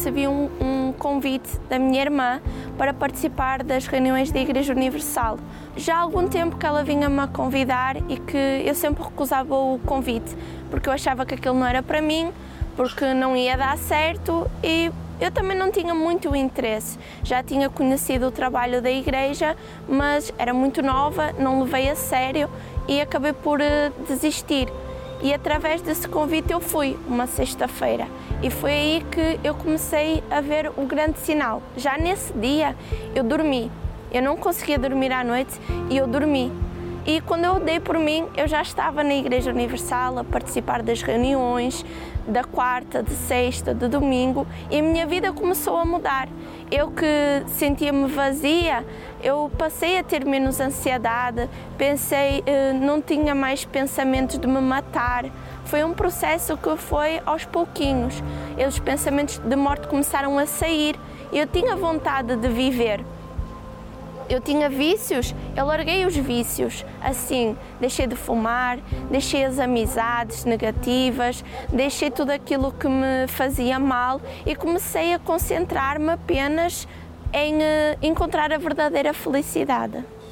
recebi um convite da minha irmã para participar das reuniões da Igreja Universal. Já há algum tempo que ela vinha-me a convidar e que eu sempre recusava o convite, porque eu achava que aquilo não era para mim, porque não ia dar certo e eu também não tinha muito interesse. Já tinha conhecido o trabalho da igreja, mas era muito nova, não levei a sério e acabei por desistir. E através desse convite eu fui uma sexta-feira e foi aí que eu comecei a ver o grande sinal. Já nesse dia eu dormi, eu não conseguia dormir à noite e eu dormi. E quando eu dei por mim, eu já estava na Igreja Universal a participar das reuniões, da quarta, de sexta, de domingo, e a minha vida começou a mudar. Eu que sentia-me vazia, eu passei a ter menos ansiedade, não tinha mais pensamentos de me matar. Foi um processo que foi aos pouquinhos. Os pensamentos de morte começaram a sair e eu tinha vontade de viver. Eu tinha vícios, eu larguei os vícios, assim, deixei de fumar, deixei as amizades negativas, deixei tudo aquilo que me fazia mal e comecei a concentrar-me apenas em encontrar a verdadeira felicidade.